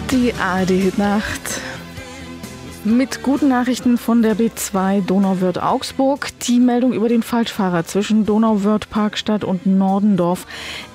Die ARD-Hitnacht mit guten Nachrichten von der B2 Donauwörth-Augsburg. Die Meldung über den Falschfahrer zwischen Donauwörth-Parkstadt und Nordendorf